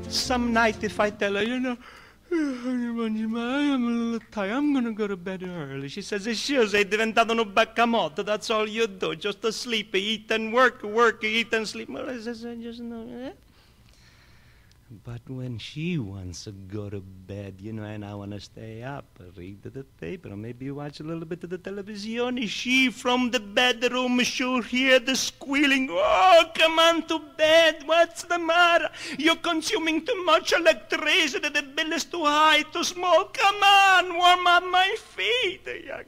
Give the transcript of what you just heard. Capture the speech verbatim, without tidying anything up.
some night if I tell her, you know, I'm a little tired, I'm gonna go to bed early. She says, sure, sei diventato un baccamotto, that's all you do, just to sleep, eat and work, work, eat and sleep. Well, I says, I just know, eh? But when she wants to go to bed, you know, and I want to stay up, read the paper, or maybe watch a little bit of the television, she from the bedroom sure hear the squealing. Oh, come on to bed. What's the matter? You're consuming too much electricity. The bill is too high, too small. Come on, warm up my feet.